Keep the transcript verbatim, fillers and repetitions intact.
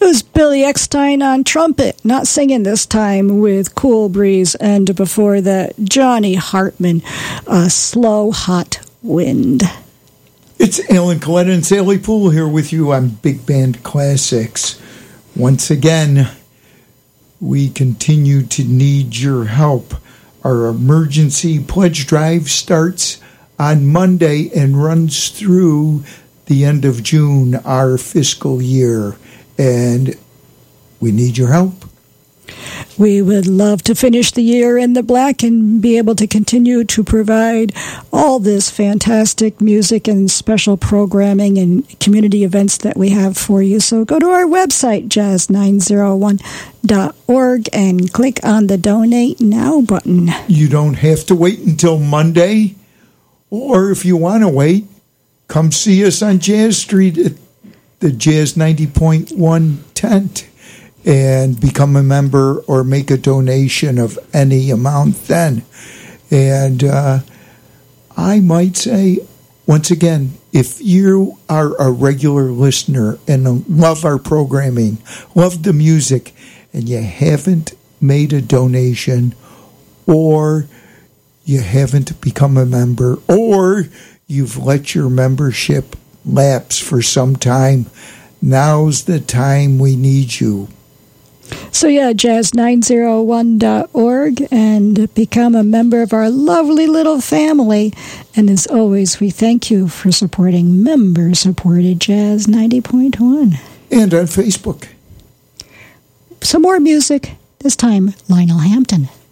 It was Billy Eckstine on trumpet, not singing this time, with Cool Breeze, and before that, Johnny Hartman, A Slow Hot Wind. It's Alan Coletta and Sally Poole here with you on Big Band Classics. Once again, we continue to need your help. Our emergency pledge drive starts on Monday and runs through the end of June, our fiscal year, and we need your help. We would love to finish the year in the black and be able to continue to provide all this fantastic music and special programming and community events that we have for you. So go to our website, jazz nine oh one dot org, and click on the Donate Now button. You don't have to wait until Monday, or if you want to wait, come see us on Jazz Street at the Jazz ninety point one tent and become a member or make a donation of any amount then. And uh, I might say, once again, if you are a regular listener and love our programming, love the music, and you haven't made a donation, or you haven't become a member, or you've let your membership lapse for some time, now's the time we need you. So yeah, jazz nine oh one dot org, and become a member of our lovely little family. And as always, we thank you for supporting member-supported Jazz ninety point one. And on Facebook. Some more music, this time Lionel Hampton.